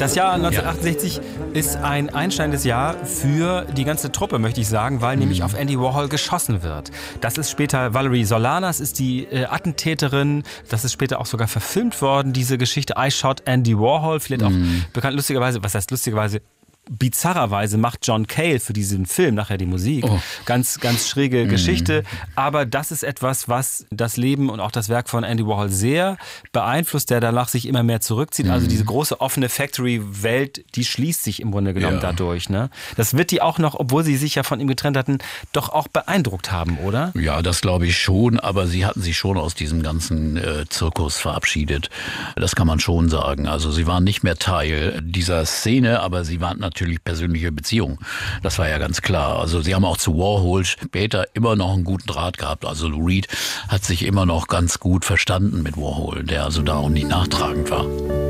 Das Jahr 1968 ist ein einschneidendes Jahr für die ganze Truppe, möchte ich sagen, weil nämlich auf Andy Warhol geschossen wird. Das ist später Valerie Solanas, ist die Attentäterin. Das ist später auch sogar verfilmt worden, diese Geschichte I Shot Andy Warhol. Vielleicht auch bekannt, lustigerweise, was heißt lustigerweise? Bizarrerweise macht John Cale für diesen Film nachher die Musik. Ganz, ganz schräge Geschichte. Aber das ist etwas, was das Leben und auch das Werk von Andy Warhol sehr beeinflusst, der danach sich immer mehr zurückzieht. Also diese große offene Factory-Welt, die schließt sich im Grunde genommen dadurch. Ne? Das wird die auch noch, obwohl sie sich ja von ihm getrennt hatten, doch auch beeindruckt haben, oder? Ja, das glaube ich schon. Aber sie hatten sich schon aus diesem ganzen Zirkus verabschiedet. Das kann man schon sagen. Also sie waren nicht mehr Teil dieser Szene, aber sie waren natürlich persönliche Beziehungen. Das war ja ganz klar. Also sie haben auch zu Warhol später immer noch einen guten Draht gehabt. Also Lou Reed hat sich immer noch ganz gut verstanden mit Warhol, der also da auch nicht nachtragend war.